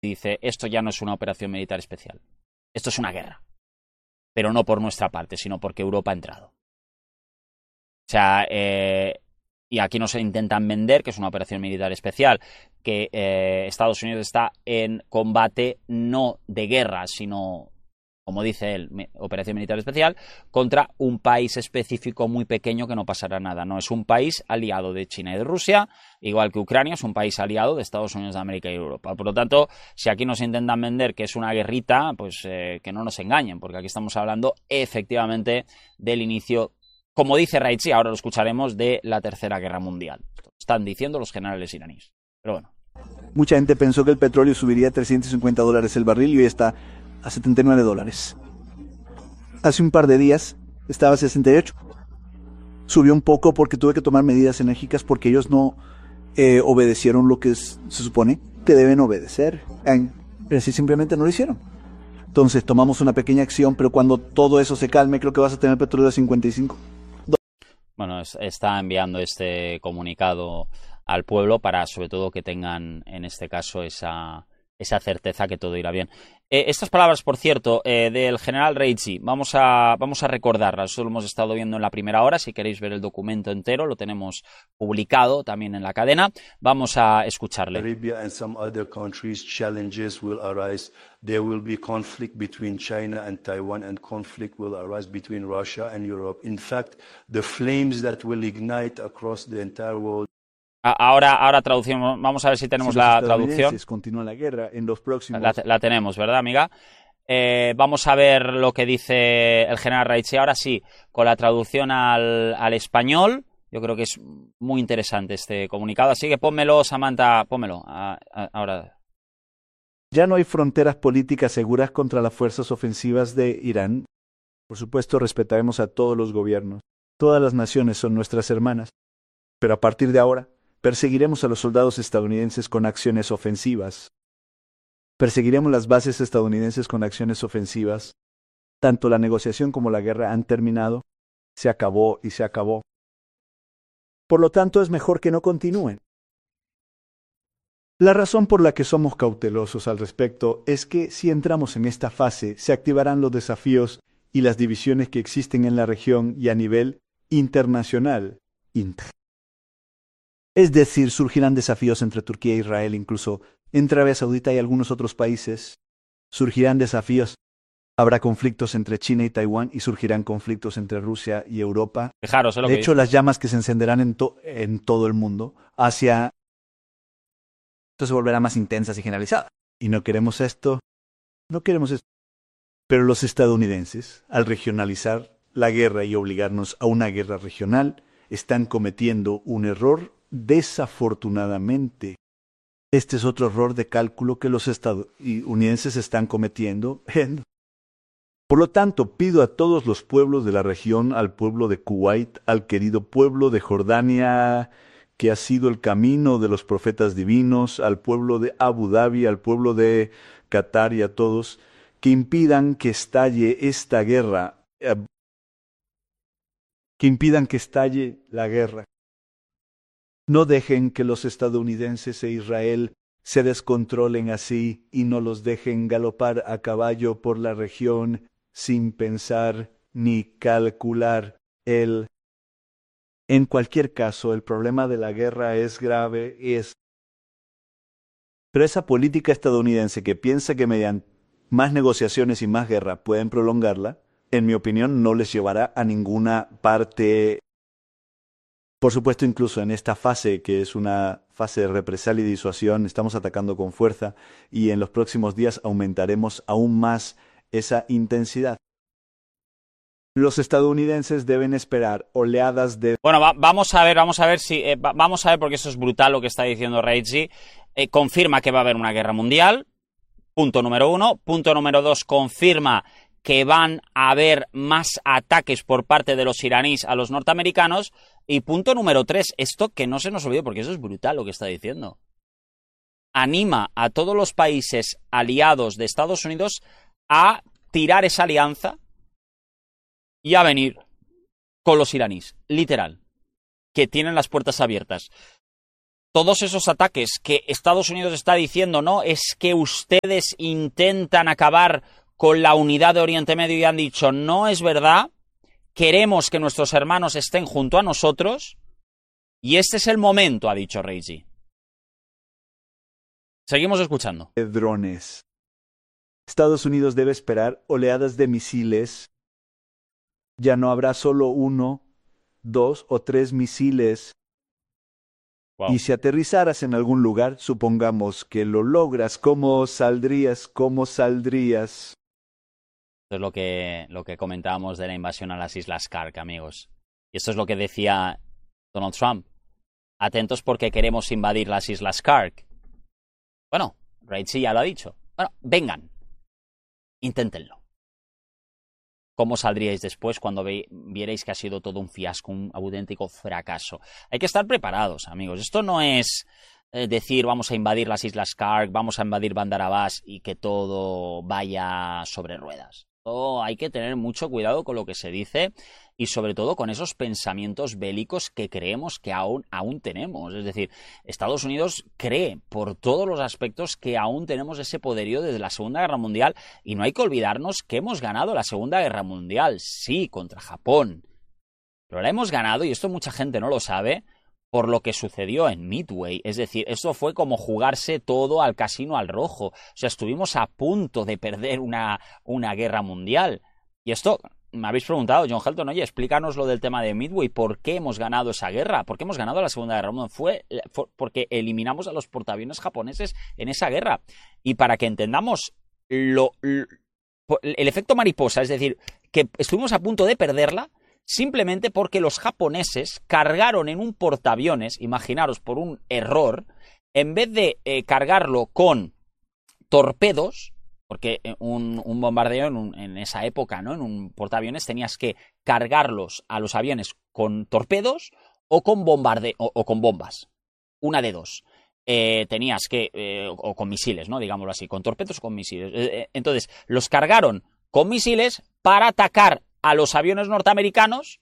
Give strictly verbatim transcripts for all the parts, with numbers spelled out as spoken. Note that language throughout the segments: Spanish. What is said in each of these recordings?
dice, esto ya no es una operación militar especial, esto es una guerra, pero no por nuestra parte, sino porque Europa ha entrado. O sea, eh, y aquí nos intentan vender que es una operación militar especial, que eh, Estados Unidos está en combate no de guerra, sino, como dice él, operación militar especial, contra un país específico muy pequeño que no pasará nada. No, es un país aliado de China y de Rusia, igual que Ucrania es un país aliado de Estados Unidos de América y Europa. Por lo tanto, si aquí nos intentan vender que es una guerrita, pues eh, que no nos engañen, porque aquí estamos hablando efectivamente del inicio, como dice Raisi, ahora lo escucharemos, de la Tercera Guerra Mundial. Están diciendo los generales iraníes. Pero bueno. Mucha gente pensó que el petróleo subiría a trescientos cincuenta dólares el barril y hoy está a setenta y nueve dólares. Hace un par de días estaba a sesenta y ocho. Subió un poco porque tuve que tomar medidas enérgicas porque ellos no eh, obedecieron lo que es, se supone que deben obedecer. Pero así simplemente no lo hicieron. Entonces tomamos una pequeña acción, pero cuando todo eso se calme, creo que vas a tener petróleo a cincuenta y cinco. Bueno, es, está enviando este comunicado al pueblo para, sobre todo, que tengan, en este caso, esa, esa certeza que todo irá bien. Eh, estas palabras, por cierto, eh, del general Raisi, vamos a, vamos a recordarlas. Eso lo hemos estado viendo en la primera hora. Si queréis ver el documento entero, lo tenemos publicado también en la cadena. Vamos a escucharle. Arabia and some other countries challenges will arise. There will be conflict between China and Taiwan, and conflict will arise between Russia and Europe. In fact, the flames that will ignite across the entire world. Ahora, ahora traducimos, vamos a ver si tenemos si la traducción. Continúa la guerra en los próximos. La, la tenemos, ¿verdad, amiga? Eh, vamos a ver lo que dice el general Raisi. Ahora sí, con la traducción al, al español. Yo creo que es muy interesante este comunicado. Así que pónmelo, Samantha, pónmelo. A, a, ahora. Ya no hay fronteras políticas seguras contra las fuerzas ofensivas de Irán. Por supuesto, respetaremos a todos los gobiernos. Todas las naciones son nuestras hermanas. Pero a partir de ahora, perseguiremos a los soldados estadounidenses con acciones ofensivas. Perseguiremos las bases estadounidenses con acciones ofensivas. Tanto la negociación como la guerra han terminado. Se acabó y se acabó. Por lo tanto, es mejor que no continúen. La razón por la que somos cautelosos al respecto es que si entramos en esta fase, se activarán los desafíos y las divisiones que existen en la región y a nivel internacional. Inter Es decir, surgirán desafíos entre Turquía e Israel, incluso entre Arabia Saudita y algunos otros países. Surgirán desafíos. Habrá conflictos entre China y Taiwán y surgirán conflictos entre Rusia y Europa. Fijaros, es lo de que hecho, dice. Las llamas que se encenderán en, to en todo el mundo hacia... Esto se volverá más intensas y generalizadas. Y no queremos esto. No queremos esto. Pero los estadounidenses, al regionalizar la guerra y obligarnos a una guerra regional, están cometiendo un error. Desafortunadamente, este es otro error de cálculo que los estadounidenses están cometiendo. Por lo tanto, pido a todos los pueblos de la región, al pueblo de Kuwait, al querido pueblo de Jordania, que ha sido el camino de los profetas divinos, al pueblo de Abu Dhabi, al pueblo de Qatar y a todos, que impidan que estalle esta guerra, eh, que impidan que estalle la guerra. No dejen que los estadounidenses e Israel se descontrolen así y no los dejen galopar a caballo por la región sin pensar ni calcular el. En cualquier caso, el problema de la guerra es grave y es. Pero esa política estadounidense que piensa que mediante más negociaciones y más guerra pueden prolongarla, en mi opinión, no les llevará a ninguna parte. Por supuesto, incluso en esta fase, que es una fase de represalia y disuasión, estamos atacando con fuerza y en los próximos días aumentaremos aún más esa intensidad. Los estadounidenses deben esperar oleadas de... Bueno, va, vamos a ver, vamos a ver si... Eh, va, vamos a ver, porque eso es brutal lo que está diciendo Raisi. Eh, confirma que va a haber una guerra mundial, punto número uno. Punto número dos, confirma que van a haber más ataques por parte de los iraníes a los norteamericanos. Y punto número tres, esto que no se nos olvide, porque eso es brutal lo que está diciendo. Anima a todos los países aliados de Estados Unidos a tirar esa alianza y a venir con los iraníes, literal, que tienen las puertas abiertas. todos esos ataques que Estados Unidos está diciendo, no, es que ustedes intentan acabar con la unidad de Oriente Medio y han dicho, no es verdad, queremos que nuestros hermanos estén junto a nosotros y este es el momento, ha dicho Raisi. Seguimos escuchando. De drones. Estados Unidos debe esperar oleadas de misiles. Ya no habrá solo uno, dos o tres misiles. Wow. Y si aterrizaras en algún lugar, supongamos que lo logras, ¿cómo saldrías? ¿Cómo saldrías? Esto es lo que, lo que comentábamos de la invasión a las Islas Kark, amigos. Y esto es lo que decía Donald Trump. Atentos porque queremos invadir las Islas Kark. Bueno, Raisi ya lo ha dicho. Bueno, vengan. Inténtenlo. ¿Cómo saldríais después cuando ve, vierais que ha sido todo un fiasco, un auténtico fracaso? Hay que estar preparados, amigos. Esto no es eh, decir vamos a invadir las Islas Kark, vamos a invadir Bandar Abbas y que todo vaya sobre ruedas. Esto hay que tener mucho cuidado con lo que se dice y sobre todo con esos pensamientos bélicos que creemos que aún, aún tenemos. Es decir, Estados Unidos cree por todos los aspectos que aún tenemos ese poderío desde la Segunda Guerra Mundial y no hay que olvidarnos que hemos ganado la Segunda Guerra Mundial, sí, contra Japón, pero la hemos ganado, y esto mucha gente no lo sabe, por lo que sucedió en Midway. Es decir, esto fue como jugarse todo al casino al rojo. O sea, estuvimos a punto de perder una, una guerra mundial. Y esto, me habéis preguntado, John Helton, oye, explícanos lo del tema de Midway. ¿Por qué hemos ganado esa guerra? ¿Por qué hemos ganado la Segunda Guerra Mundial? Fue, fue porque eliminamos a los portaaviones japoneses en esa guerra. Y para que entendamos lo, lo, el efecto mariposa, es decir, que estuvimos a punto de perderla, simplemente porque los japoneses cargaron en un portaaviones, imaginaros por un error, en vez de eh, cargarlo con torpedos, porque un, un bombardeo en, un, en esa época, ¿no? En un portaaviones tenías que cargarlos a los aviones con torpedos o con bombarde o, o con bombas, una de dos. Eh, tenías que, eh, o con misiles, ¿no? Digámoslo así, con torpedos o con misiles. Eh, entonces, los cargaron con misiles para atacar a los aviones norteamericanos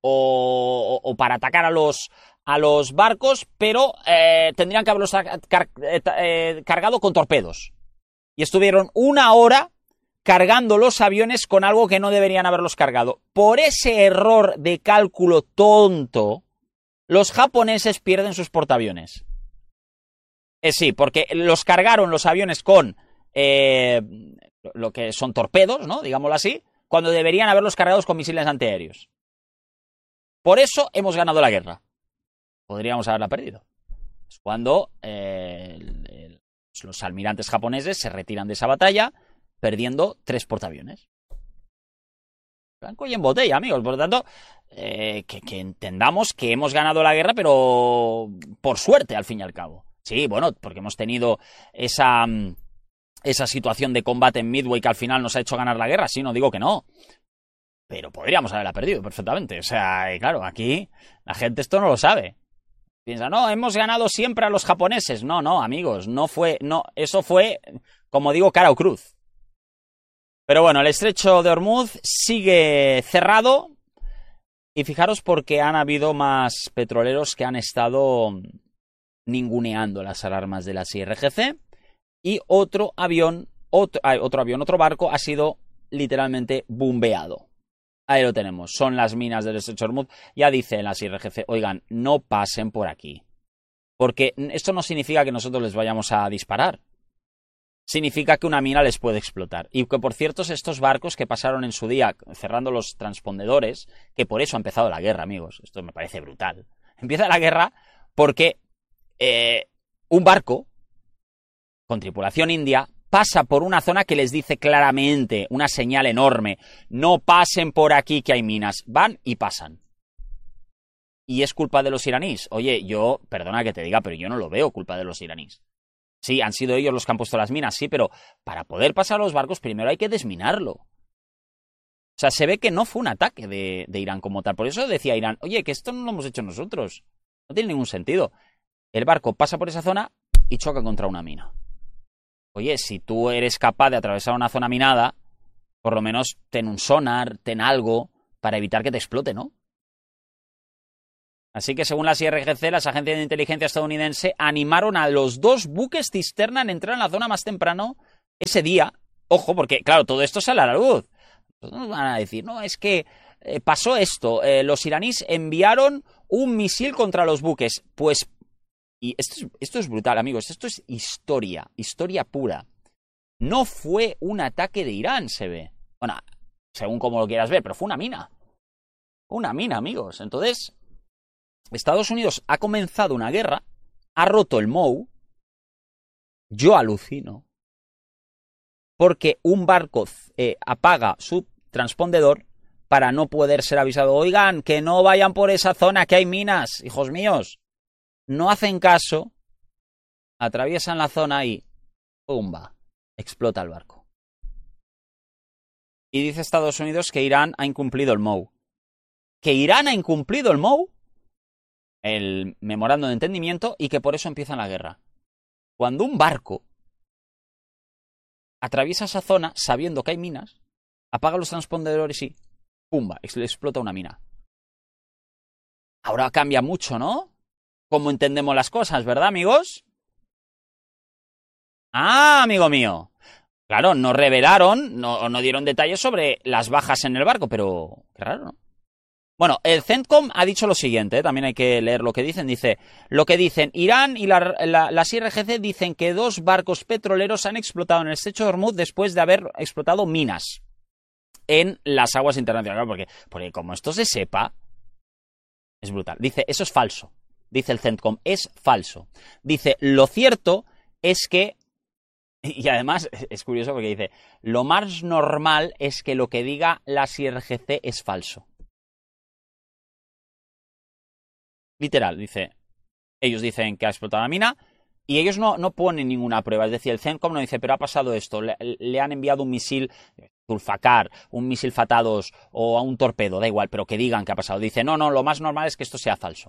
o, o, o para atacar a los, a los barcos, pero eh, tendrían que haberlos car eh, cargado con torpedos. Y estuvieron una hora cargando los aviones con algo que no deberían haberlos cargado. Por ese error de cálculo tonto, los japoneses pierden sus portaaviones. Eh, sí, porque los cargaron los aviones con eh, lo que son torpedos, ¿no? Digámoslo así, cuando deberían haberlos cargados con misiles antiaéreos. Por eso hemos ganado la guerra. Podríamos haberla perdido. Es cuando eh, el, el, los almirantes japoneses se retiran de esa batalla, perdiendo tres portaaviones. Blanco y en botella, amigos. Por lo tanto, eh, que, que entendamos que hemos ganado la guerra, pero por suerte, al fin y al cabo. Sí, bueno, porque hemos tenido esa... esa situación de combate en Midway que al final nos ha hecho ganar la guerra, sí, no digo que no, pero podríamos haberla perdido perfectamente. O sea, claro, aquí la gente esto no lo sabe. Piensa, no, hemos ganado siempre a los japoneses. No, no, amigos, no fue, no, eso fue, como digo, cara o cruz. Pero bueno, el estrecho de Hormuz sigue cerrado y fijaros porque han habido más petroleros que han estado ninguneando las alarmas de las I R G C. Y otro avión, otro, otro avión, otro barco ha sido literalmente bombeado. Ahí lo tenemos, son las minas del estrecho de Hormuz. Ya dice las I R G C, oigan, no pasen por aquí. Porque esto no significa que nosotros les vayamos a disparar. Significa que una mina les puede explotar. Y que, por cierto, estos barcos que pasaron en su día cerrando los transpondedores, que por eso ha empezado la guerra, amigos. Esto me parece brutal. Empieza la guerra porque eh, un barco con tripulación india, pasa por una zona que les dice claramente, una señal enorme, no pasen por aquí que hay minas. Van y pasan. Y es culpa de los iraníes. Oye, yo, perdona que te diga, pero yo no lo veo culpa de los iraníes. Sí, han sido ellos los que han puesto las minas, sí, pero para poder pasar los barcos primero hay que desminarlo. O sea, se ve que no fue un ataque de, de Irán como tal. Por eso decía Irán, oye, que esto no lo hemos hecho nosotros. No tiene ningún sentido. El barco pasa por esa zona y choca contra una mina. Oye, si tú eres capaz de atravesar una zona minada, por lo menos ten un sonar, ten algo para evitar que te explote, ¿no? Así que según las I R G C, las agencias de inteligencia estadounidense animaron a los dos buques cisterna en entrar en la zona más temprano ese día. Ojo, porque claro, todo esto sale a la luz. Entonces nos van a decir, no, es que eh, pasó esto, eh, los iraníes enviaron un misil contra los buques. Pues, y esto es, esto es brutal, amigos, esto es historia, historia pura. No fue un ataque de Irán, se ve. Bueno, según como lo quieras ver, pero fue una mina. Una mina, amigos. Entonces, Estados Unidos ha comenzado una guerra, ha roto el M O U. Yo alucino. Porque un barco eh, apaga su transpondedor para no poder ser avisado. Oigan, que no vayan por esa zona, que hay minas, hijos míos. No hacen caso, atraviesan la zona y ¡pumba! Explota el barco. Y dice Estados Unidos que Irán ha incumplido el M O U. Que Irán ha incumplido el M O U, el memorando de entendimiento, y que por eso empieza la guerra. Cuando un barco atraviesa esa zona sabiendo que hay minas, apaga los transpondedores y ¡pumba! Explota una mina. Ahora cambia mucho, ¿no? Cómo entendemos las cosas, ¿verdad, amigos? Ah, amigo mío. Claro, no revelaron, no, no dieron detalles sobre las bajas en el barco, pero qué raro, ¿no? Bueno, el CENTCOM ha dicho lo siguiente, ¿eh? También hay que leer lo que dicen. Dice, lo que dicen, Irán y la, la, las I R G C dicen que dos barcos petroleros han explotado en el estrecho de Hormuz después de haber explotado minas en las aguas internacionales. Porque, porque como esto se sepa, es brutal. Dice, eso es falso. Dice el CENTCOM, es falso. Dice, lo cierto es que, y además es curioso porque dice, lo más normal es que lo que diga las I R G C es falso. Literal, dice, ellos dicen que ha explotado la mina y ellos no, no ponen ninguna prueba. Es decir, el CENTCOM no dice, pero ha pasado esto, le, le han enviado un misil Zulfacar, un misil Fatah dos o a un torpedo, da igual, pero que digan que ha pasado. Dice, no, no, lo más normal es que esto sea falso.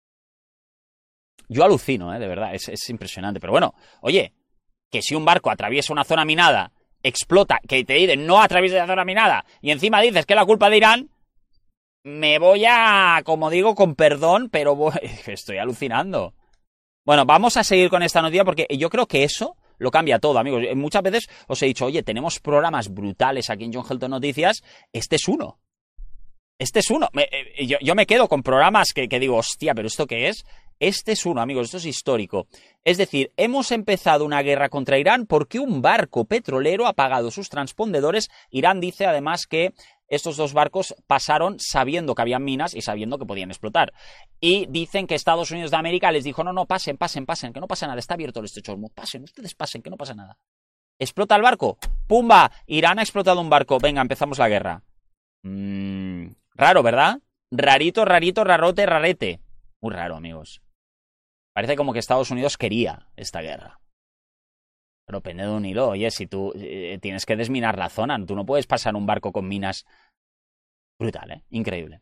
Yo alucino, ¿eh? De verdad, es, es impresionante. Pero bueno, oye, que si un barco atraviesa una zona minada, explota, que te dicen no atraviesa la zona minada y encima dices que es la culpa de Irán, me voy a, como digo, con perdón, pero voy, estoy alucinando. Bueno, vamos a seguir con esta noticia porque yo creo que eso lo cambia todo, amigos. Muchas veces os he dicho, oye, tenemos programas brutales aquí en John Helton Noticias. Este es uno. Este es uno. Me, eh, yo, yo me quedo con programas que, que digo, hostia, ¿pero esto qué es? Este es uno, amigos, esto es histórico. Es decir, hemos empezado una guerra contra Irán porque un barco petrolero ha apagado sus transpondedores. Irán dice además que estos dos barcos pasaron sabiendo que habían minas y sabiendo que podían explotar. Y dicen que Estados Unidos de América les dijo, no, no, pasen, pasen, pasen, que no pasa nada, está abierto el estrecho de Hormuz, pasen, ustedes pasen, que no pasa nada. ¿Explota el barco? ¡Pumba! Irán ha explotado un barco, venga, empezamos la guerra. Mm, raro, ¿verdad? Rarito, rarito, rarote, rarete. Muy raro, amigos. Parece como que Estados Unidos quería esta guerra. Pero pende de un hilo. Oye, si tú eh, tienes que desminar la zona, tú no puedes pasar un barco con minas. Brutal, ¿eh? Increíble.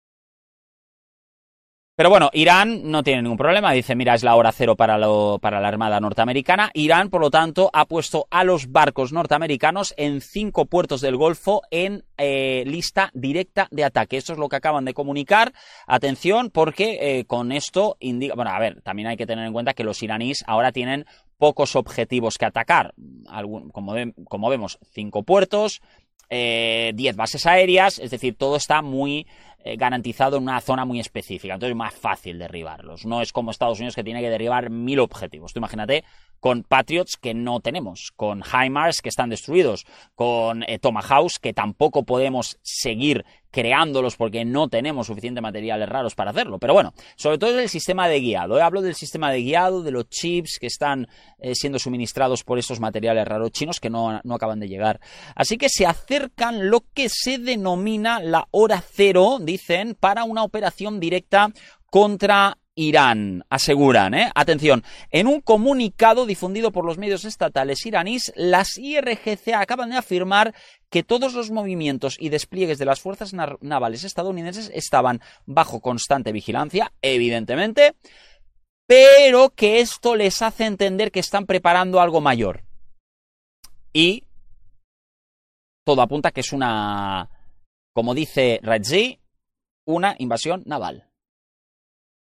Pero bueno, Irán no tiene ningún problema. Dice, mira, es la hora cero para, lo, para la Armada norteamericana. Irán, por lo tanto, ha puesto a los barcos norteamericanos en cinco puertos del Golfo en eh, lista directa de ataque. Esto es lo que acaban de comunicar. Atención, porque eh, con esto indica... Bueno, a ver, también hay que tener en cuenta que los iraníes ahora tienen pocos objetivos que atacar. Algún, como, de, como vemos, cinco puertos, eh, diez bases aéreas, es decir, todo está muy eh, garantizado en una zona muy específica, entonces es más fácil derribarlos. No es como Estados Unidos que tiene que derribar mil objetivos. Tú imagínate con Patriots que no tenemos, con HIMARS que están destruidos, con eh, Tomahawks que tampoco podemos seguir creándolos porque no tenemos suficientes materiales raros para hacerlo. Pero bueno, sobre todo el sistema de guiado. ¿eh? Hablo del sistema de guiado, de los chips que están eh, siendo suministrados por estos materiales raros chinos que no, no acaban de llegar. Así que se acercan lo que se denomina la hora cero, dicen, para una operación directa contra Irán, aseguran, ¿eh? Atención, en un comunicado difundido por los medios estatales iraníes, las I R G C acaban de afirmar que todos los movimientos y despliegues de las fuerzas navales estadounidenses estaban bajo constante vigilancia, evidentemente, pero que esto les hace entender que están preparando algo mayor. Y todo apunta que es una, como dice Raji, una invasión naval.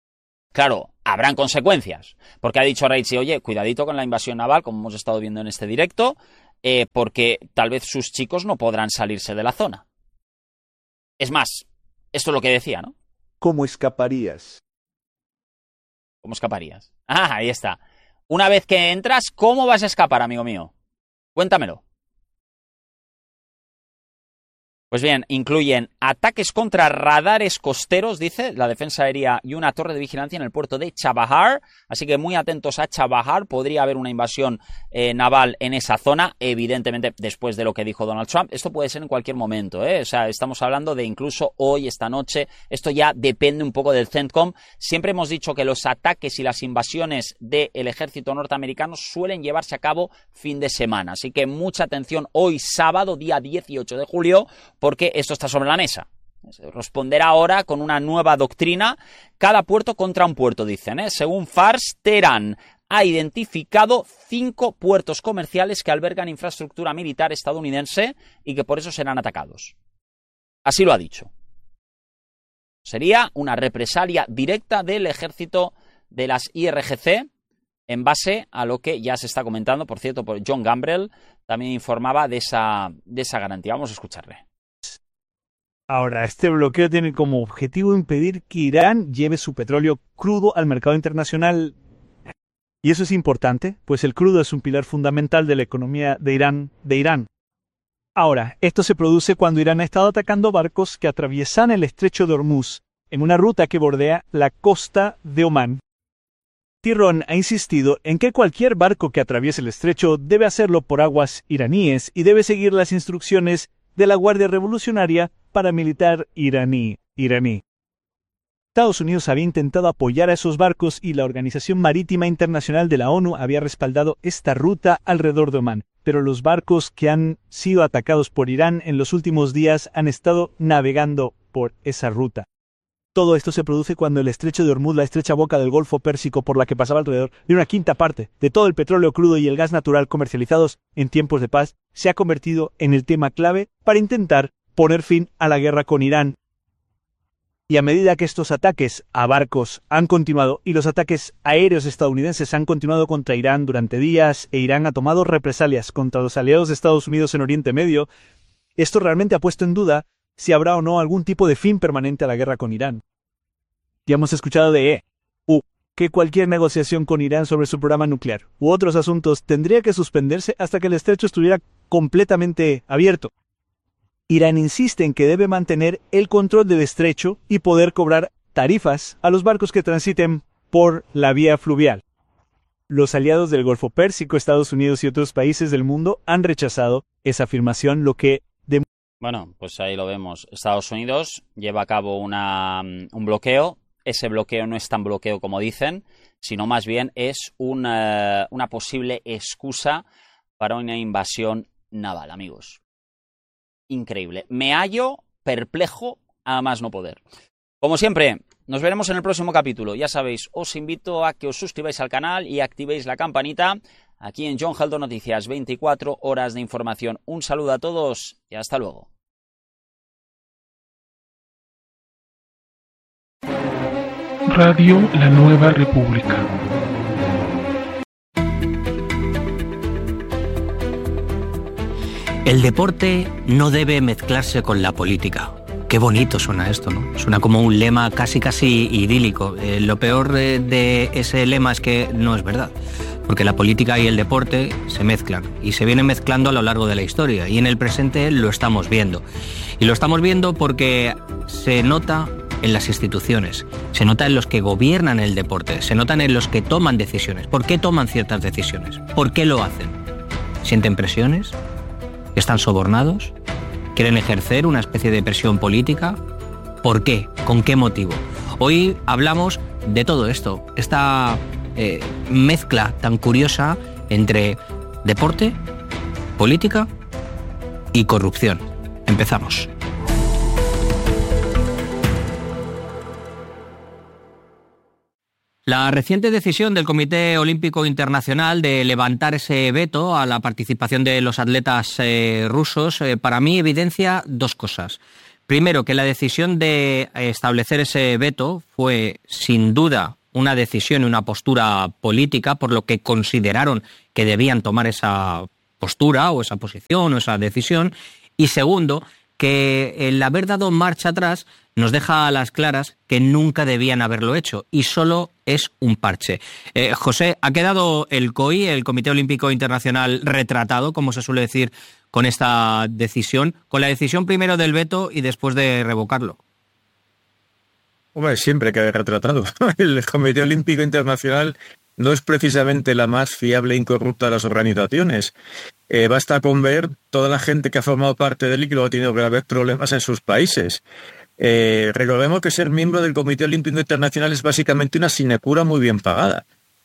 Claro, habrán consecuencias, porque ha dicho Raisi, oye, cuidadito con la invasión naval, como hemos estado viendo en este directo, eh, porque tal vez sus chicos no podrán salirse de la zona. Es más, esto es lo que decía, ¿no? ¿Cómo escaparías? ¿Cómo escaparías? Ah, ahí está. Una vez que entras, ¿cómo vas a escapar, amigo mío? Cuéntamelo. Pues bien, incluyen ataques contra radares costeros, dice, la defensa aérea y una torre de vigilancia en el puerto de Chabahar. Así que muy atentos a Chabahar. Podría haber una invasión eh, naval en esa zona, evidentemente después de lo que dijo Donald Trump. Esto puede ser en cualquier momento, ¿eh? O sea, estamos hablando de incluso hoy, esta noche. Esto ya depende un poco del CENTCOM. Siempre hemos dicho que los ataques y las invasiones del ejército norteamericano suelen llevarse a cabo fin de semana. Así que mucha atención hoy sábado, día dieciocho de julio, porque esto está sobre la mesa. Se responderá ahora con una nueva doctrina, cada puerto contra un puerto, dicen, ¿eh? Según Fars, Teherán ha identificado cinco puertos comerciales que albergan infraestructura militar estadounidense y que por eso serán atacados. Así lo ha dicho. Sería una represalia directa del ejército de las I R G C en base a lo que ya se está comentando, por cierto, por John Gambrell, también informaba de esa, de esa garantía. Vamos a escucharle. Ahora, este bloqueo tiene como objetivo impedir que Irán lleve su petróleo crudo al mercado internacional. Y eso es importante, pues el crudo es un pilar fundamental de la economía de Irán. De Irán. Ahora, esto se produce cuando Irán ha estado atacando barcos que atraviesan el estrecho de Hormuz, en una ruta que bordea la costa de Omán. Tirón ha insistido en que cualquier barco que atraviese el estrecho debe hacerlo por aguas iraníes y debe seguir las instrucciones de la Guardia Revolucionaria Paramilitar iraní. iraní. Estados Unidos había intentado apoyar a esos barcos y la Organización Marítima Internacional de la ONU había respaldado esta ruta alrededor de Omán, pero los barcos que han sido atacados por Irán en los últimos días han estado navegando por esa ruta. Todo esto se produce cuando el estrecho de Hormuz, la estrecha boca del Golfo Pérsico por la que pasaba alrededor de una quinta parte de todo el petróleo crudo y el gas natural comercializados en tiempos de paz, se ha convertido en el tema clave para intentar poner fin a la guerra con Irán. Y a medida que estos ataques a barcos han continuado y los ataques aéreos estadounidenses han continuado contra Irán durante días e Irán ha tomado represalias contra los aliados de Estados Unidos en Oriente Medio, esto realmente ha puesto en duda si habrá o no algún tipo de fin permanente a la guerra con Irán. Ya hemos escuchado de E U que cualquier negociación con Irán sobre su programa nuclear u otros asuntos tendría que suspenderse hasta que el estrecho estuviera completamente abierto. Irán insiste en que debe mantener el control del estrecho y poder cobrar tarifas a los barcos que transiten por la vía fluvial. Los aliados del Golfo Pérsico, Estados Unidos y otros países del mundo han rechazado esa afirmación, lo que de... Bueno, pues ahí lo vemos. Estados Unidos lleva a cabo una, un bloqueo. Ese bloqueo no es tan bloqueo como dicen, sino más bien es una, una posible excusa para una invasión naval, amigos. Increíble. Me hallo perplejo a más no poder. Como siempre, nos veremos en el próximo capítulo. Ya sabéis, os invito a que os suscribáis al canal y activéis la campanita. Aquí en John Heldo Noticias, veinticuatro horas de información. Un saludo a todos y hasta luego. Radio La Nueva República. El deporte no debe mezclarse con la política. Qué bonito suena esto, ¿no? Suena como un lema casi casi idílico. Eh, lo peor de, de ese lema es que no es verdad, porque la política y el deporte se mezclan y se vienen mezclando a lo largo de la historia y en el presente lo estamos viendo. Y lo estamos viendo porque se nota en las instituciones, se nota en los que gobiernan el deporte, se notan en los que toman decisiones. ¿Por qué toman ciertas decisiones? ¿Por qué lo hacen? ¿Sienten presiones? ¿Están sobornados? ¿Quieren ejercer una especie de presión política? ¿Por qué? ¿Con qué motivo? Hoy hablamos de todo esto, esta eh, mezcla tan curiosa entre deporte, política y corrupción. Empezamos. La reciente decisión del Comité Olímpico Internacional de levantar ese veto a la participación de los atletas eh, rusos, eh, para mí evidencia dos cosas. Primero, que la decisión de establecer ese veto fue, sin duda, una decisión y una postura política, por lo que consideraron que debían tomar esa postura o esa posición o esa decisión. Y segundo, que el haber dado marcha atrás nos deja a las claras que nunca debían haberlo hecho y solo es un parche. Eh, José, ¿ha quedado el C O I, el Comité Olímpico Internacional, retratado, como se suele decir, con esta decisión? Con la decisión primero del veto y después de revocarlo. Hombre, siempre queda retratado. El Comité Olímpico Internacional no es precisamente la más fiable e incorrupta de las organizaciones. Eh, basta con ver toda la gente que ha formado parte de él y que luego ha tenido graves problemas en sus países. Eh, recordemos que ser miembro del Comité Olímpico Internacional es básicamente una sinecura muy bien pagada.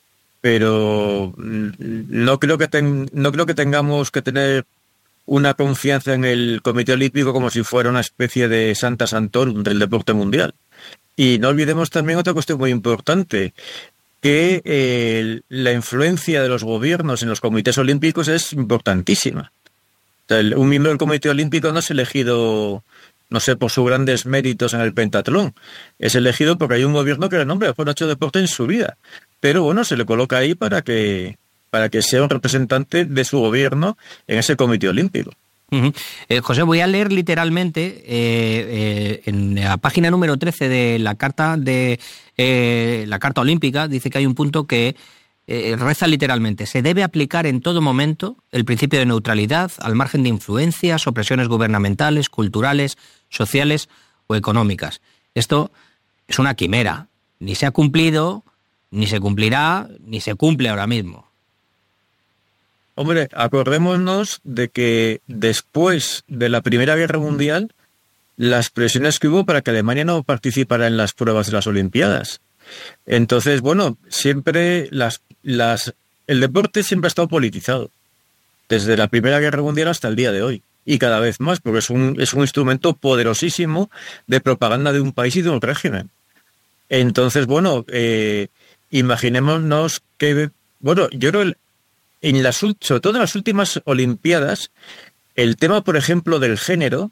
Pero no creo que ten, no creo que tengamos que tener una confianza en el Comité Olímpico como si fuera una especie de Santa Santorum del deporte mundial. Y no olvidemos también otra cuestión muy importante, que eh, la influencia de los gobiernos en los comités olímpicos es importantísima. O sea, el, un miembro del Comité Olímpico no es elegido, no sé, por sus grandes méritos en el pentatlón. Es elegido porque hay un gobierno que le nombra, después no ha hecho deporte en su vida. Pero bueno, se le coloca ahí para que, para que sea un representante de su gobierno en ese Comité Olímpico. Uh-huh. Eh, José, voy a leer literalmente eh, eh, en la página número trece de la carta de eh, la Carta Olímpica. Dice que hay un punto que eh, reza literalmente: se debe aplicar en todo momento el principio de neutralidad al margen de influencias o presiones gubernamentales, culturales, sociales o económicas. Esto es una quimera, ni se ha cumplido, ni se cumplirá, ni se cumple ahora mismo. Hombre, acordémonos de que después de la Primera Guerra Mundial, las presiones que hubo para que Alemania no participara en las pruebas de las Olimpiadas. Entonces, bueno, siempre las, las, el deporte siempre ha estado politizado, desde la Primera Guerra Mundial hasta el día de hoy, y cada vez más, porque es un, es un instrumento poderosísimo de propaganda de un país y de un régimen. Entonces, bueno, eh, imaginémonos que, bueno, yo creo que en las, sobre todo en las últimas Olimpiadas, el tema, por ejemplo, del género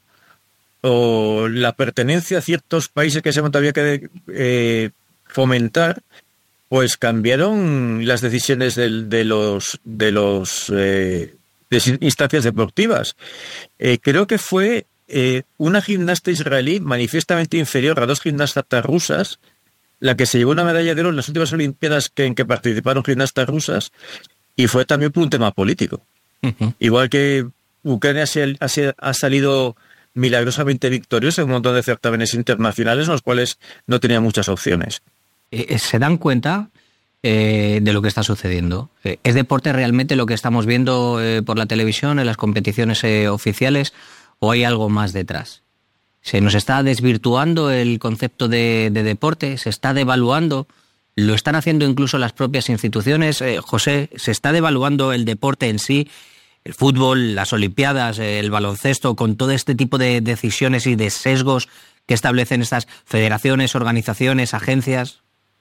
o la pertenencia a ciertos países que se había que eh, fomentar, pues cambiaron las decisiones del, de los de los eh, de instancias deportivas. Eh, creo que fue eh, una gimnasta israelí manifiestamente inferior a dos gimnastas rusas la que se llevó una medalla de oro en las últimas Olimpiadas que, en que participaron gimnastas rusas. Y fue también por un tema político. Uh-huh. Igual que Ucrania se, se, ha salido milagrosamente victoriosa en un montón de certámenes internacionales en los cuales no tenía muchas opciones. Eh, ¿Se dan cuenta eh, de lo que está sucediendo? Eh, ¿Es deporte realmente lo que estamos viendo eh, por la televisión, en las competiciones eh, oficiales, o hay algo más detrás? ¿Se nos está desvirtuando el concepto de, de deporte? ¿Se está devaluando? ¿Lo están haciendo incluso las propias instituciones? Eh, José, ¿se está devaluando el deporte en sí, el fútbol, las Olimpiadas, eh, el baloncesto, con todo este tipo de decisiones y de sesgos que establecen estas federaciones, organizaciones, agencias?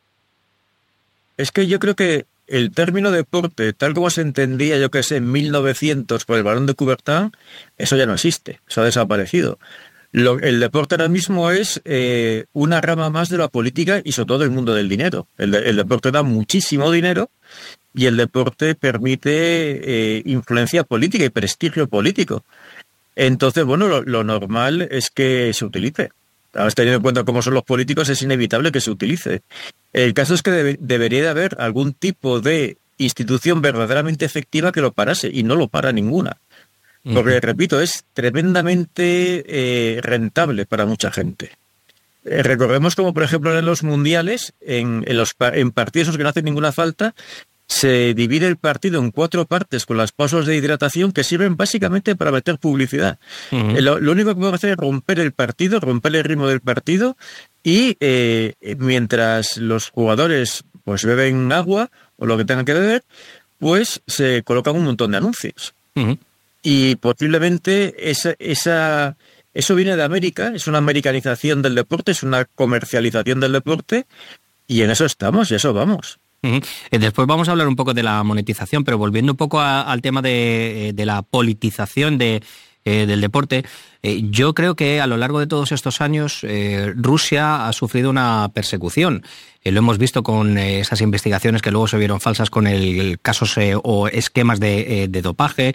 Es que yo creo que el término deporte, tal como se entendía, yo que sé, en mil novecientos por el Barón de Coubertin, eso ya no existe, eso ha desaparecido. Lo, el deporte ahora mismo es eh, una rama más de la política y sobre todo del mundo del dinero. El, el deporte da muchísimo dinero y el deporte permite eh, influencia política y prestigio político. Entonces, bueno, lo, lo normal es que se utilice. Ahora, teniendo en cuenta cómo son los políticos, es inevitable que se utilice. El caso es que debe, debería de haber algún tipo de institución verdaderamente efectiva que lo parase, y no lo para ninguna. Porque, repito, es tremendamente eh, rentable para mucha gente. Eh, recordemos como, por ejemplo, en los mundiales, en, en, los, en partidos que no hacen ninguna falta, se divide el partido en cuatro partes con las pausas de hidratación que sirven básicamente para meter publicidad. Uh-huh. Eh, lo, lo único que podemos hacer es romper el partido, romper el ritmo del partido y eh, mientras los jugadores pues beben agua o lo que tengan que beber, pues se colocan un montón de anuncios. Uh-huh. Y posiblemente esa, esa, eso viene de América, es una americanización del deporte, es una comercialización del deporte, y en eso estamos, y eso vamos. Uh-huh. Después vamos a hablar un poco de la monetización, pero volviendo un poco a, al tema de, de la politización de, eh, del deporte, eh, yo creo que a lo largo de todos estos años eh, Rusia ha sufrido una persecución. Eh, lo hemos visto con eh, esas investigaciones que luego se vieron falsas con el, el casos eh, o esquemas de, eh, de dopaje.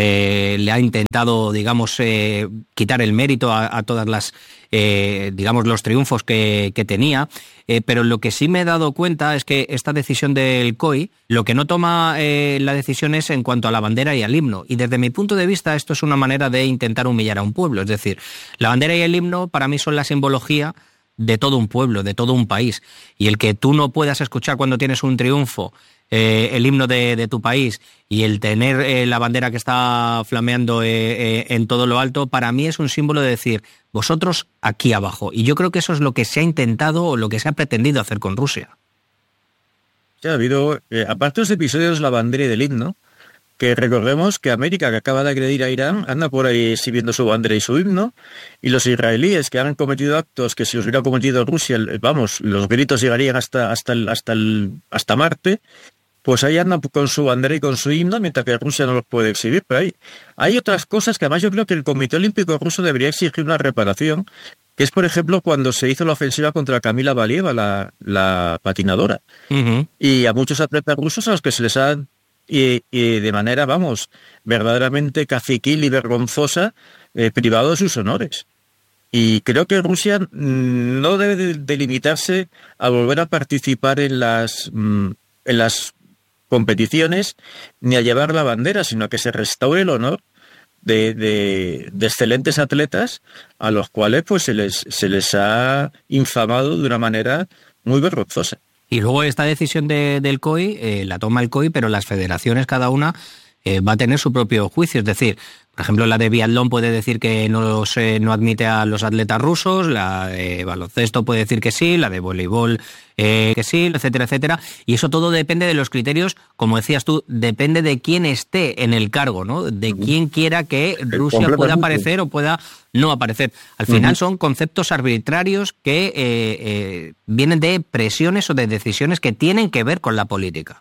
Se le ha intentado, digamos, eh, quitar el mérito a, a todas las, eh, digamos, los triunfos que, que tenía. Eh, pero lo que sí me he dado cuenta es que esta decisión del C O I, lo que no toma eh, la decisión es en cuanto a la bandera y al himno. Y desde mi punto de vista, esto es una manera de intentar humillar a un pueblo. Es decir, la bandera y el himno para mí son la simbología de todo un pueblo, de todo un país. Y el que tú no puedas escuchar cuando tienes un triunfo eh, el himno de, de tu país y el tener eh, la bandera que está flameando eh, eh, en todo lo alto, para mí es un símbolo de decir, vosotros aquí abajo. Y yo creo que eso es lo que se ha intentado o lo que se ha pretendido hacer con Rusia. Ya ha habido, eh, aparte de los episodios de la bandera y del himno, que recordemos que América, que acaba de agredir a Irán, anda por ahí exhibiendo su bandera y su himno, y los israelíes que han cometido actos que si los hubiera cometido Rusia, vamos, los gritos llegarían hasta, hasta, el, hasta, el, hasta Marte, pues ahí andan con su bandera y con su himno, mientras que Rusia no los puede exhibir. Pero hay, hay otras cosas que además yo creo que el Comité Olímpico Ruso debería exigir una reparación, que es, por ejemplo, cuando se hizo la ofensiva contra Kamila Valieva, la, la patinadora. Uh-huh. Y a muchos atletas rusos a los que se les ha Y, y de manera, vamos, verdaderamente caciquil y vergonzosa, eh, privado de sus honores. Y creo que Rusia no debe de, de limitarse a volver a participar en las, mm, en las competiciones ni a llevar la bandera, sino que se restaure el honor de, de, de excelentes atletas a los cuales pues se les, se les ha infamado de una manera muy vergonzosa. Y luego esta decisión de, del C O I eh, la toma el C O I, pero las federaciones cada una eh, va a tener su propio juicio. Es decir, por ejemplo, la de biatlón puede decir que no, se, no admite a los atletas rusos, la de baloncesto puede decir que sí, la de voleibol eh, que sí, etcétera, etcétera. Y eso todo depende de los criterios, como decías tú, depende de quién esté en el cargo, ¿no? De quién quiera que Rusia pueda aparecer o pueda no aparecer. Al final uh-huh. son conceptos arbitrarios que eh, eh, vienen de presiones o de decisiones que tienen que ver con la política.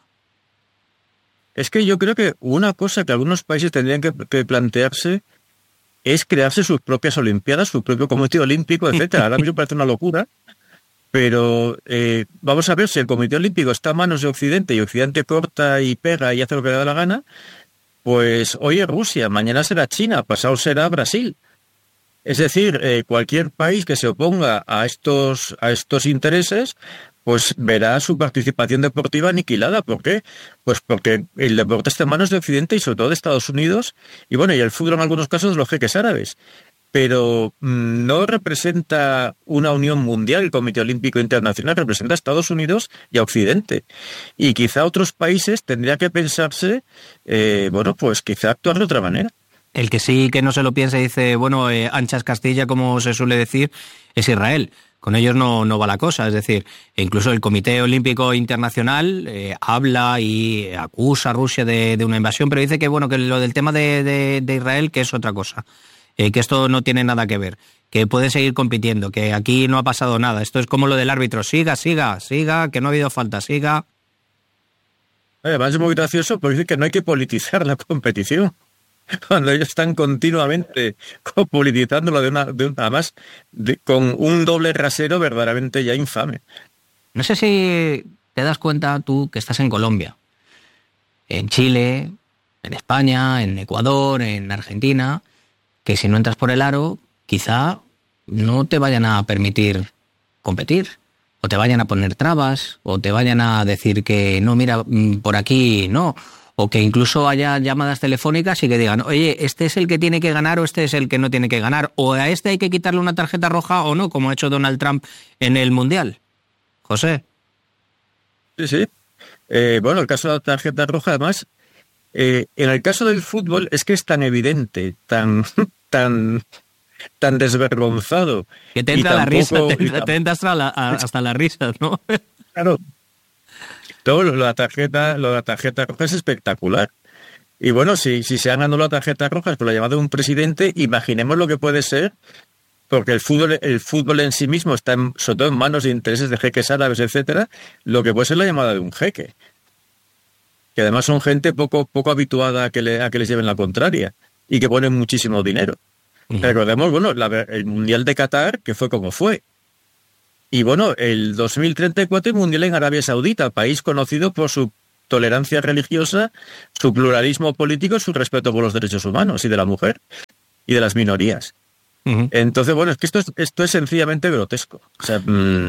Es que yo creo que una cosa que algunos países tendrían que, que plantearse es crearse sus propias olimpiadas, su propio comité olímpico, etcétera. Ahora mismo parece una locura, pero eh, vamos a ver si el comité olímpico está a manos de Occidente y Occidente corta y pega y hace lo que le da la gana, pues hoy es Rusia, mañana será China, pasado será Brasil. Es decir, eh, cualquier país que se oponga a estos, a estos intereses, pues verá su participación deportiva aniquilada. ¿Por qué? Pues porque el deporte está en manos de Occidente y sobre todo de Estados Unidos, y bueno, y el fútbol en algunos casos de los jeques árabes. Pero mmm, no representa una unión mundial el Comité Olímpico Internacional, representa a Estados Unidos y a Occidente. Y quizá otros países tendría que pensarse, eh, bueno, pues quizá actuar de otra manera. El que sí que no se lo piensa y dice, bueno, eh, anchas Castilla, como se suele decir, es Israel. Con ellos no, no va la cosa, es decir, incluso el Comité Olímpico Internacional eh, habla y acusa a Rusia de, de una invasión, pero dice que bueno que lo del tema de, de, de Israel que es otra cosa, eh, que esto no tiene nada que ver, que pueden seguir compitiendo, que aquí no ha pasado nada. Esto es como lo del árbitro, siga, siga, siga, que no ha habido falta, siga. Además es muy gracioso porque dice que no hay que politizar la competición, cuando ellos están continuamente politizándolo de una, de una más, de, con un doble rasero verdaderamente ya infame. No sé si te das cuenta tú que estás en Colombia, en Chile, en España, en Ecuador, en Argentina, que si no entras por el aro, quizá no te vayan a permitir competir, o te vayan a poner trabas, o te vayan a decir que no, mira, por aquí no. O que incluso haya llamadas telefónicas y que digan, oye, este es el que tiene que ganar o este es el que no tiene que ganar. O a este hay que quitarle una tarjeta roja o no, como ha hecho Donald Trump en el Mundial. José. Sí, sí. Eh, bueno, el caso de la tarjeta roja, además, eh, en el caso del fútbol es que es tan evidente, tan, tan, tan desvergonzado. Que te entra la risa, te entra, te entra hasta, la, hasta la risa, ¿no? Claro. Todo lo de la tarjeta, lo de la tarjeta roja es espectacular. Y bueno, si, si se han ganado la tarjeta roja por la llamada de un presidente, imaginemos lo que puede ser, porque el fútbol, el fútbol en sí mismo está en, sobre todo en manos de intereses de jeques árabes, etcétera, lo que puede ser la llamada de un jeque. Que además son gente poco, poco habituada a que, le, a que les lleven la contraria y que ponen muchísimo dinero. Uh-huh. Recordemos, bueno, la, el Mundial de Qatar, que fue como fue. Y bueno, el dos mil treinta y cuatro Mundial en Arabia Saudita, país conocido por su tolerancia religiosa, su pluralismo político, su respeto por los derechos humanos y de la mujer y de las minorías. Uh-huh. Entonces, bueno, es que esto es, esto es sencillamente grotesco. O sea, mmm,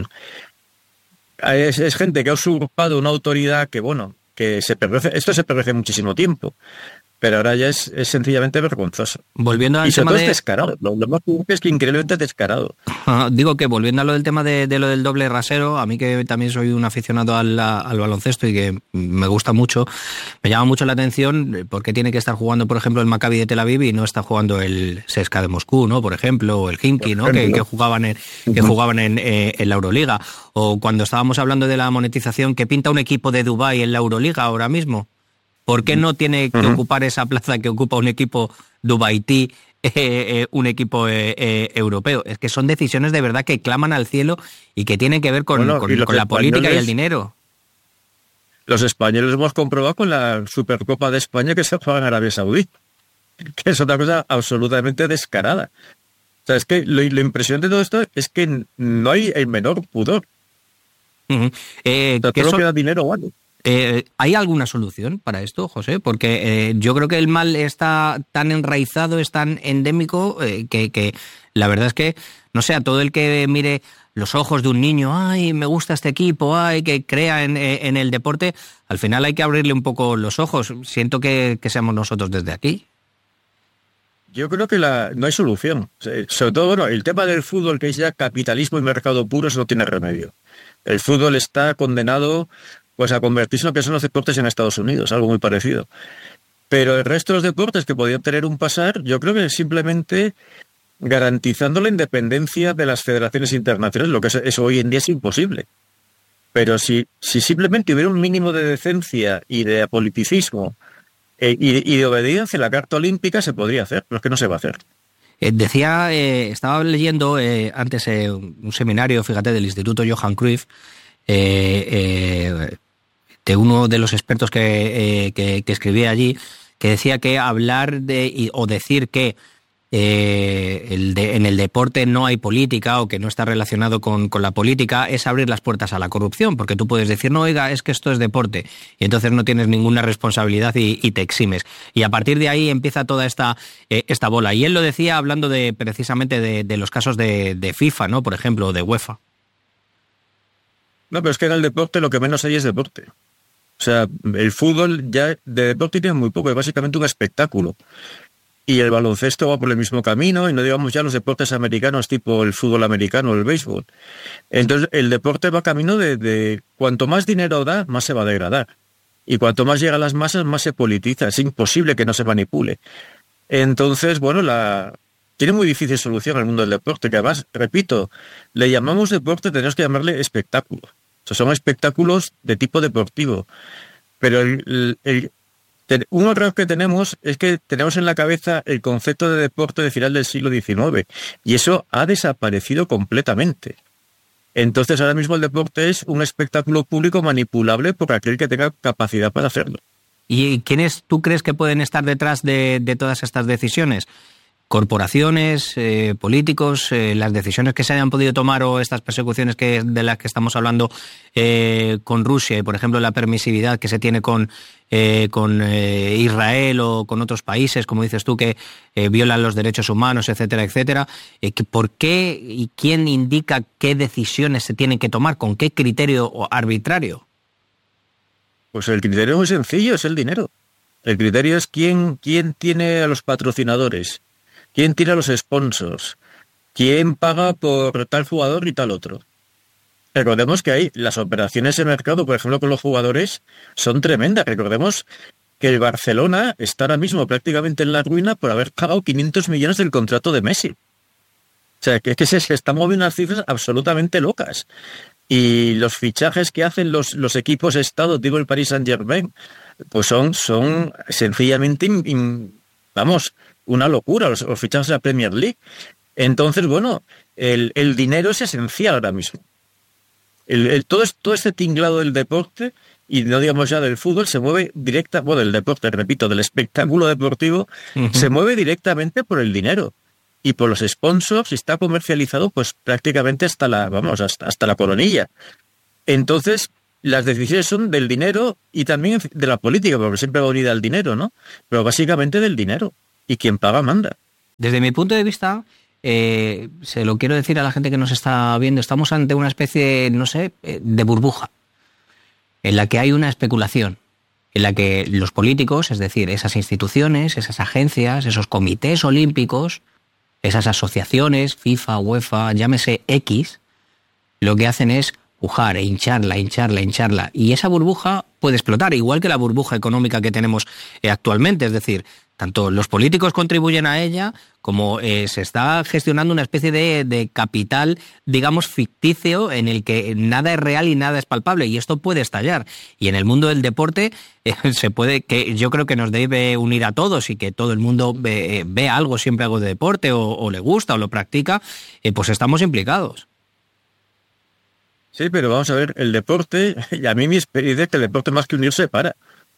es, es gente que ha usurpado una autoridad que, bueno, que se perece, esto se perece muchísimo tiempo. Pero ahora ya es, es sencillamente vergonzoso. Volviendo al y sobre tema todo de... es descarado. Lo, lo más curioso es que increíblemente descarado. Digo que volviendo a lo del tema de, de lo del doble rasero, a mí que también soy un aficionado al, al baloncesto y que me gusta mucho, me llama mucho la atención por qué tiene que estar jugando, por ejemplo, el Maccabi de Tel Aviv y no está jugando el C S K A de Moscú, ¿no? Por ejemplo, o el Khimki, ¿no? Que, que jugaban en, que jugaban en, eh, en la Euroliga. O cuando estábamos hablando de la monetización, que pinta un equipo de Dubái en la Euroliga ahora mismo. ¿Por qué no tiene que uh-huh. ocupar esa plaza que ocupa un equipo dubaití, eh, eh, un equipo eh, eh, europeo? Es que son decisiones de verdad que claman al cielo y que tienen que ver con, bueno, con, con la política y el dinero. Los españoles hemos comprobado con la Supercopa de España que se juega en Arabia Saudí, que es otra cosa absolutamente descarada. O sea, es que lo, lo impresionante de todo esto es que no hay el menor pudor. Uh-huh. Eh, o sea, todo lo son... que da dinero vale. Eh, ¿Hay alguna solución para esto, José? Porque eh, yo creo que el mal está tan enraizado, es tan endémico, eh, que, que la verdad es que, no sé, a todo el que mire los ojos de un niño, ay, me gusta este equipo, ay, que crea en, en el deporte, al final hay que abrirle un poco los ojos. Siento que, que seamos nosotros desde aquí. Yo creo que la, no hay solución. Sobre todo, bueno, el tema del fútbol, que es ya capitalismo y mercado puro, eso no tiene remedio. El fútbol está condenado... pues a convertirse en lo que son los deportes en Estados Unidos, algo muy parecido. Pero el resto de los deportes que podían tener un pasar, yo creo que simplemente garantizando la independencia de las federaciones internacionales, lo que es, eso hoy en día es imposible. Pero si, si simplemente hubiera un mínimo de decencia y de apoliticismo eh, y, y de obediencia a la Carta Olímpica, se podría hacer, pero es que no se va a hacer. Eh, decía, eh, estaba leyendo eh, antes eh, un seminario, fíjate, del Instituto Johan Cruyff, eh, eh, de uno de los expertos que, eh, que, que escribía allí, que decía que hablar de o decir que eh, el de, en el deporte no hay política o que no está relacionado con, con la política es abrir las puertas a la corrupción, porque tú puedes decir, no, oiga, es que esto es deporte, y entonces no tienes ninguna responsabilidad y, y te eximes. Y a partir de ahí empieza toda esta, eh, esta bola. Y él lo decía hablando de precisamente de, de los casos de, de FIFA, ¿no? Por ejemplo, de UEFA. No, pero es que en el deporte lo que menos hay es deporte. O sea, el fútbol ya de deporte tiene muy poco, es básicamente un espectáculo. Y el baloncesto va por el mismo camino, y no digamos ya los deportes americanos tipo el fútbol americano o el béisbol. Entonces, el deporte va camino de, de cuanto más dinero da, más se va a degradar. Y cuanto más llega a las masas, más se politiza. Es imposible que no se manipule. Entonces, bueno, la tiene muy difícil solución al mundo del deporte, que además, repito, le llamamos deporte, tenemos que llamarle espectáculo. O sea, son espectáculos de tipo deportivo. Pero el, el, el, un error que tenemos es que tenemos en la cabeza el concepto de deporte de final del siglo diecinueve. Y eso ha desaparecido completamente. Entonces, ahora mismo el deporte es un espectáculo público manipulable por aquel que tenga capacidad para hacerlo. ¿Y quiénes tú crees que pueden estar detrás de, de todas estas decisiones? Corporaciones, eh, políticos, eh, las decisiones que se hayan podido tomar o estas persecuciones que de las que estamos hablando eh, con Rusia y, por ejemplo, la permisividad que se tiene con, eh, con eh, Israel o con otros países, como dices tú, que eh, violan los derechos humanos, etcétera, etcétera. Eh, que ¿Por qué y quién indica qué decisiones se tienen que tomar? ¿Con qué criterio arbitrario? Pues el criterio es muy sencillo, es el dinero. El criterio es quién, quién tiene a los patrocinadores, quién tiene a los sponsors, quién paga por tal jugador y tal otro. Recordemos que hay las operaciones de mercado, por ejemplo, con los jugadores, son tremendas. Recordemos que el Barcelona está ahora mismo prácticamente en la ruina por haber pagado quinientos millones del contrato de Messi. O sea, que, que se, se están moviendo unas cifras absolutamente locas. Y los fichajes que hacen los, los equipos Estado, digo el Paris Saint-Germain, pues son, son sencillamente, in, in, vamos, una locura, los, los fichajes de la Premier League. Entonces, bueno, el, el dinero es esencial ahora mismo. El, el, todo, todo este tinglado del deporte, y no digamos ya del fútbol, se mueve directa, bueno, el deporte, repito, del espectáculo deportivo, uh-huh. se mueve directamente por el dinero. y por los sponsors y está comercializado pues prácticamente hasta la, vamos, hasta, hasta la coronilla. Entonces, las decisiones son del dinero y también de la política, porque siempre va unida al dinero, ¿no? Pero básicamente del dinero. Y quien paga, manda. Desde mi punto de vista, eh, se lo quiero decir a la gente que nos está viendo, estamos ante una especie, no sé, de burbuja, en la que hay una especulación, en la que los políticos, es decir, esas instituciones, esas agencias, esos comités olímpicos, esas asociaciones, FIFA, UEFA, llámese X, lo que hacen es pujar e hincharla, hincharla, hincharla. Y esa burbuja puede explotar, igual que la burbuja económica que tenemos eh, actualmente. Es decir, tanto los políticos contribuyen a ella, como eh, se está gestionando una especie de, de capital, digamos, ficticio, en el que nada es real y nada es palpable. Y esto puede estallar. Y en el mundo del deporte eh, se puede, que yo creo que nos debe unir a todos y que todo el mundo ve, ve algo, siempre algo de deporte, o, o le gusta o lo practica, eh, pues estamos implicados. Sí, pero vamos a ver, el deporte, y a mí mi experiencia es que el deporte más que unir separa.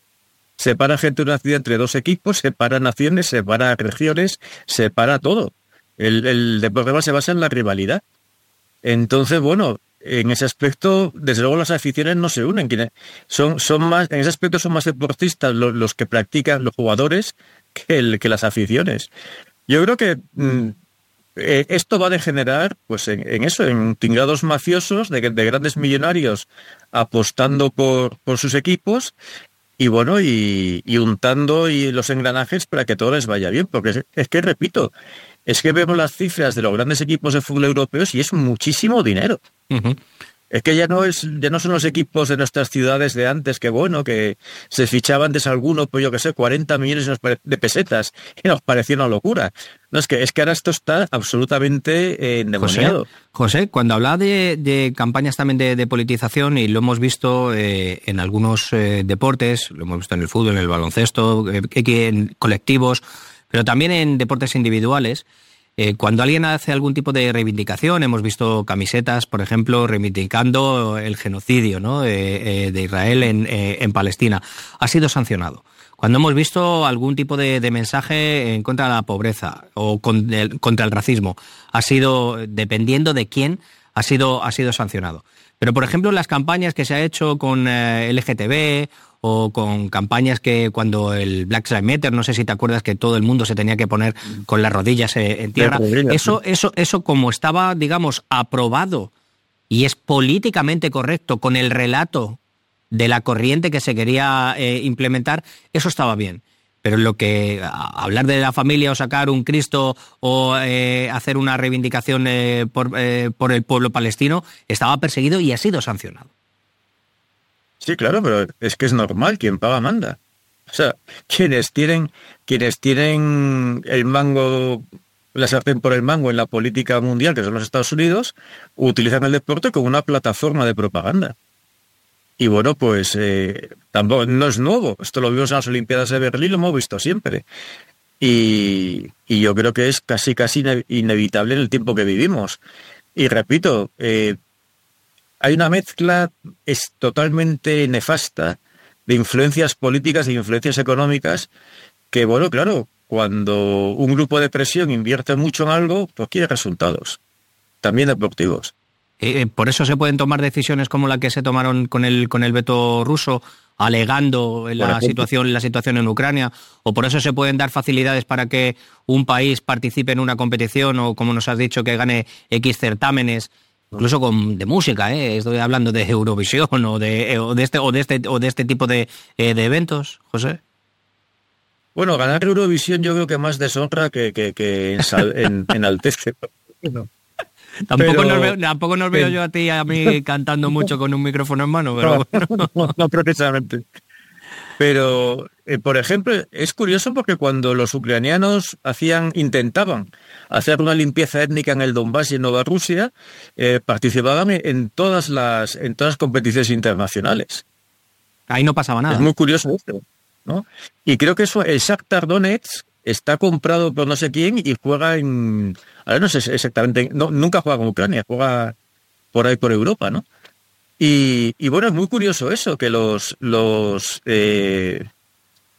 Separa gente de una ciudad entre dos equipos, separa naciones, separa regiones, separa todo. El, el deporte se basa en la rivalidad. Entonces, bueno, en ese aspecto, desde luego las aficiones no se unen. Son, son más, en ese aspecto son más deportistas los, los que practican, los jugadores, que, el, que las aficiones. Yo creo que mmm, eh, esto va a degenerar pues en, en eso, en tingados mafiosos de, de grandes millonarios apostando por, por sus equipos y bueno, y, y untando y los engranajes para que todo les vaya bien, porque es, es que, repito, es que vemos las cifras de los grandes equipos de fútbol europeos y es muchísimo dinero. Uh-huh. Es que ya no es, ya no son los equipos de nuestras ciudades de antes, que bueno, que se fichaban antes alguno, pues yo que sé, cuarenta millones de pesetas, y nos parecía una locura. No, es que, es que ahora esto está absolutamente eh, endemoniado. José, José, cuando hablaba de, de campañas también de, de politización, y lo hemos visto eh, en algunos eh, deportes, lo hemos visto en el fútbol, en el baloncesto, eh, en colectivos, pero también en deportes individuales. Eh, cuando alguien hace algún tipo de reivindicación, hemos visto camisetas, por ejemplo, reivindicando el genocidio, ¿no? eh, eh, de Israel en, eh, en Palestina, ha sido sancionado. Cuando hemos visto algún tipo de, de mensaje en contra de la pobreza o con el, contra el racismo, ha sido, dependiendo de quién, ha sido, ha sido sancionado. Pero, por ejemplo, las campañas que se ha hecho con eh, L G T B o con campañas que cuando el Black Lives Matter, no sé si te acuerdas que todo el mundo se tenía que poner con las rodillas eh, en tierra, eso, eso, eso como estaba, digamos, aprobado y es políticamente correcto con el relato de la corriente que se quería eh, implementar, eso estaba bien. Pero lo que a, hablar de la familia o sacar un Cristo o eh, hacer una reivindicación eh, por, eh, por el pueblo palestino estaba perseguido y ha sido sancionado. Sí, claro, pero es que es normal, quien paga manda. O sea, quienes tienen, quienes tienen el mango, la sartén por el mango en la política mundial, que son los Estados Unidos, utilizan el deporte como una plataforma de propaganda. Y bueno, pues eh, tampoco no es nuevo. Esto lo vimos en las Olimpiadas de Berlín, lo hemos visto siempre. Y, y yo creo que es casi casi inevitable en el tiempo que vivimos. Y repito, eh, hay una mezcla es totalmente nefasta de influencias políticas e influencias económicas que, bueno, claro, cuando un grupo de presión invierte mucho en algo, pues quiere resultados, también deportivos. Eh, por eso se pueden tomar decisiones como la que se tomaron con el con el veto ruso, alegando la situación la situación en Ucrania, o por eso se pueden dar facilidades para que un país participe en una competición o, como nos has dicho, que gane X certámenes, incluso con de música, ¿eh? Estoy hablando de Eurovisión o de o de este o de este o de este tipo de, eh, de eventos, José. Bueno, ganar Eurovisión yo creo que más deshonra que que, que en, enaltece. No. Tampoco, pero, nos veo, tampoco nos veo eh, yo a ti y a mí cantando mucho con un micrófono en mano, pero no, bueno. no, no precisamente. Pero, eh, por ejemplo, es curioso porque cuando los ucranianos hacían, intentaban hacer una limpieza étnica en el Donbass y en Nueva Rusia, eh, participaban en todas las en todas las competiciones internacionales. Ahí no pasaba nada. Es muy curioso esto, ¿no? Y creo que eso, el Shakhtar Donetsk está comprado por no sé quién y juega en... Ahora no sé exactamente... No, nunca juega con Ucrania, juega por ahí por Europa, ¿no? Y, y bueno, es muy curioso eso, que los... los eh,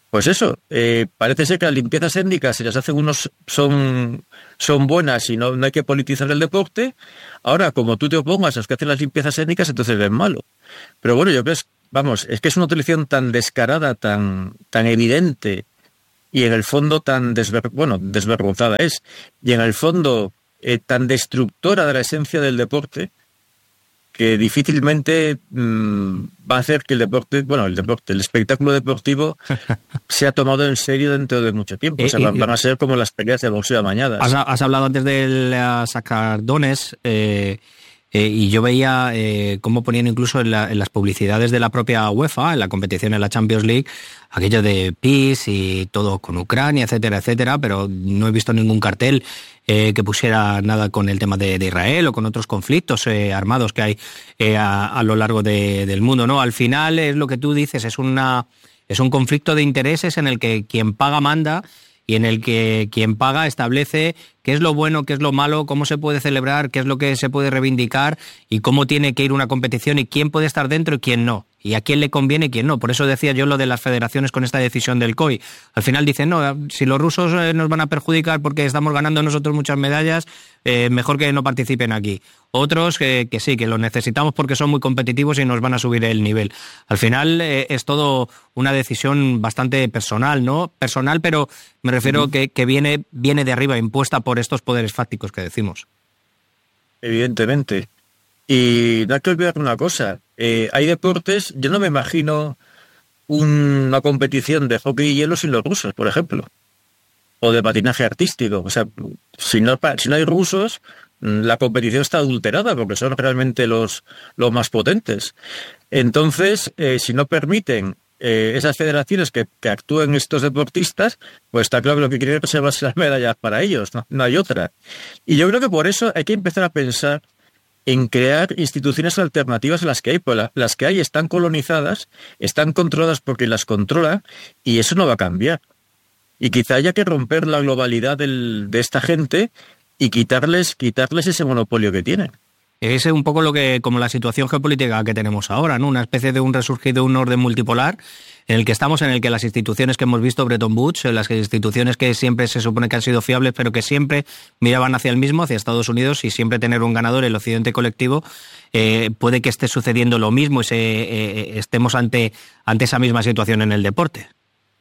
Pues eso, eh, parece ser que las limpiezas étnicas, si las hacen unos, son, son buenas y no, no hay que politizar el deporte. Ahora, como tú te opongas a los que hacen las limpiezas étnicas, entonces es malo. Pero bueno, yo creo que es, vamos, es que es una utilización tan descarada, tan, tan evidente, y en el fondo tan desver, bueno, desvergonzada es, y en el fondo eh, tan destructora de la esencia del deporte, que difícilmente mmm, va a hacer que el deporte, bueno, el deporte, el espectáculo deportivo sea tomado en serio dentro de mucho tiempo. O sea, eh, van a ser como las peleas de boxeo amañadas. Has, has hablado antes del uh, sacardones, eh, eh, y yo veía eh, cómo ponían incluso en, la, en las publicidades de la propia UEFA, en la competición en la Champions League, aquello de peace y todo con Ucrania, etcétera, etcétera, pero no he visto ningún cartel eh, que pusiera nada con el tema de, de Israel o con otros conflictos eh, armados que hay eh, a, a lo largo de, del mundo, ¿no? Al final es lo que tú dices, es una es un conflicto de intereses en el que quien paga manda y en el que quien paga establece qué es lo bueno, qué es lo malo, cómo se puede celebrar, qué es lo que se puede reivindicar y cómo tiene que ir una competición y quién puede estar dentro y quién no. Y a quién le conviene y quién no. Por eso decía yo lo de las federaciones con esta decisión del C O I. Al final dicen, no, si los rusos eh, nos van a perjudicar porque estamos ganando nosotros muchas medallas, eh, mejor que no participen aquí. Otros que, que sí, que los necesitamos porque son muy competitivos y nos van a subir el nivel. Al final eh, es todo una decisión bastante personal, ¿no? Personal, pero me refiero uh-huh. que, que viene, viene de arriba, impuesta por estos poderes fácticos que decimos. Evidentemente. Y no hay que olvidar una cosa, eh, hay deportes, yo no me imagino una competición de hockey y hielo sin los rusos, por ejemplo, o de patinaje artístico. O sea, si no, si no hay rusos, la competición está adulterada porque son realmente los, los más potentes. Entonces, eh, si no permiten eh, esas federaciones que, que actúen estos deportistas, pues está claro que lo que quieren es reservarse las medallas para ellos, no, no hay otra. Y yo creo que por eso hay que empezar a pensar en crear instituciones alternativas a las que hay, pues las que hay están colonizadas, están controladas por quien las controla, y eso no va a cambiar. Y quizá haya que romper la globalidad del, de esta gente y quitarles, quitarles ese monopolio que tienen. Es un poco lo que, como la situación geopolítica que tenemos ahora, ¿no? Una especie de un resurgir de un orden multipolar en el que estamos, en el que las instituciones que hemos visto, Bretton Woods, las instituciones que siempre se supone que han sido fiables, pero que siempre miraban hacia el mismo, hacia Estados Unidos, y siempre tener un ganador, el occidente colectivo, eh, puede que esté sucediendo lo mismo y se, eh, estemos ante, ante esa misma situación en el deporte.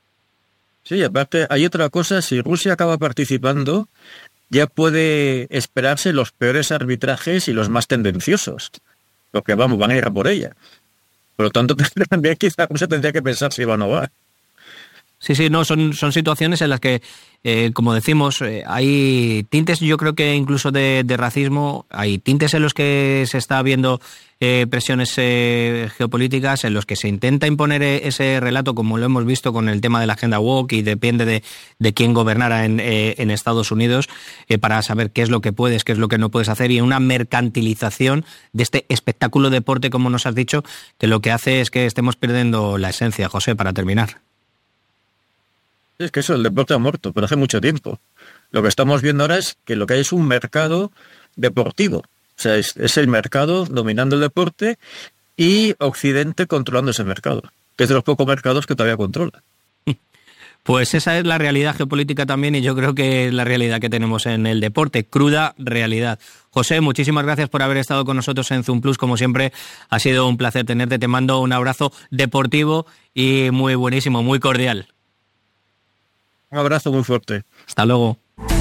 Sí, aparte hay otra cosa, si Rusia acaba participando, ya puede esperarse los peores arbitrajes y los más tendenciosos, porque vamos, van a ir a por ella. Por lo tanto, también quizá Rusia tendría que pensar si va o no va. Sí, sí, no, son, son situaciones en las que, eh, como decimos, eh, hay tintes, yo creo que incluso de, de racismo, hay tintes en los que se está viendo eh, presiones eh, geopolíticas, en los que se intenta imponer ese relato, como lo hemos visto con el tema de la agenda woke, y depende de, de quién gobernara en, eh, en Estados Unidos, eh, para saber qué es lo que puedes, qué es lo que no puedes hacer, y una mercantilización de este espectáculo deporte, como nos has dicho, que lo que hace es que estemos perdiendo la esencia. José, para terminar. Es que eso, el deporte ha muerto, pero hace mucho tiempo. Lo que estamos viendo ahora es que lo que hay es un mercado deportivo. O sea, es, es el mercado dominando el deporte y Occidente controlando ese mercado, que es de los pocos mercados que todavía controla. Pues esa es la realidad geopolítica también, y yo creo que es la realidad que tenemos en el deporte, cruda realidad. José, muchísimas gracias por haber estado con nosotros en Zoom Plus. Como siempre, ha sido un placer tenerte. Te mando un abrazo deportivo y muy buenísimo, muy cordial. Un abrazo muy fuerte. Hasta luego.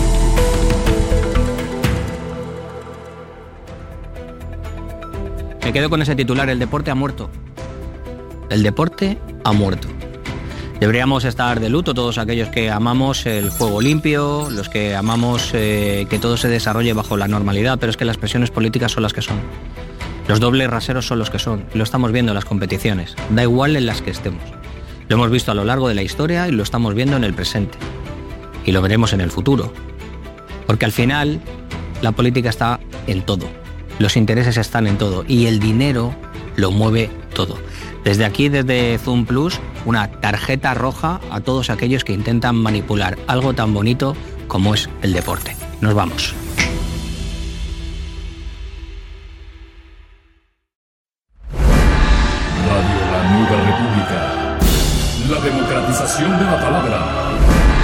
Me quedo con ese titular, el deporte ha muerto. El deporte ha muerto. Deberíamos estar de luto todos aquellos que amamos el juego limpio, los que amamos eh, que todo se desarrolle bajo la normalidad, pero es que las presiones políticas son las que son. Los dobles raseros son los que son. Lo estamos viendo en las competiciones. Da igual en las que estemos. Lo hemos visto a lo largo de la historia y lo estamos viendo en el presente. Y lo veremos en el futuro. Porque al final, la política está en todo. Los intereses están en todo. Y el dinero lo mueve todo. Desde aquí, desde Zoom Plus, una tarjeta roja a todos aquellos que intentan manipular algo tan bonito como es el deporte. Nos vamos.